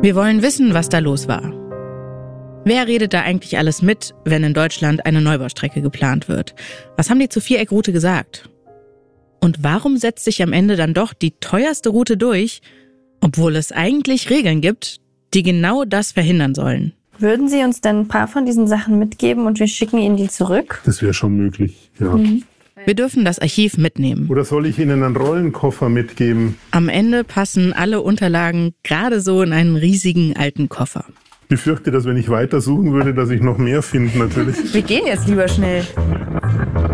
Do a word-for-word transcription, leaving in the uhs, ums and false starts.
Wir wollen wissen, was da los war. Wer redet da eigentlich alles mit, wenn in Deutschland eine Neubaustrecke geplant wird? Was haben die zur Viereckroute gesagt? Und warum setzt sich am Ende dann doch die teuerste Route durch, obwohl es eigentlich Regeln gibt, die genau das verhindern sollen? Würden Sie uns denn ein paar von diesen Sachen mitgeben und wir schicken Ihnen die zurück? Das wäre schon möglich, ja. Mhm. Wir dürfen das Archiv mitnehmen. Oder soll ich Ihnen einen Rollenkoffer mitgeben? Am Ende passen alle Unterlagen gerade so in einen riesigen alten Koffer. Ich befürchte, dass wenn ich weiter suchen würde, dass ich noch mehr finde natürlich. Wir gehen jetzt lieber schnell.